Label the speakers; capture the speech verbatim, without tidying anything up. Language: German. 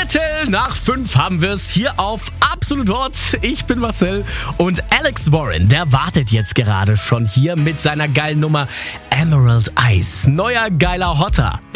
Speaker 1: Viertel nach fünf haben wir es hier auf Absolut Hot. Ich bin Marcel und Alex Warren, der wartet jetzt gerade schon hier mit seiner geilen Nummer Emerald Eyes. Neuer geiler Hotter.